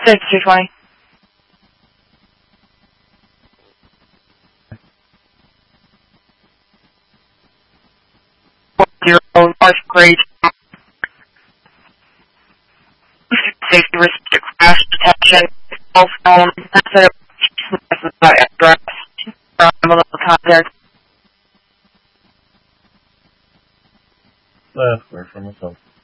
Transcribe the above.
220. Zero, North Grade. Safety restricted crash detection. Cell phone. That's address. Contact. Left, where from myself.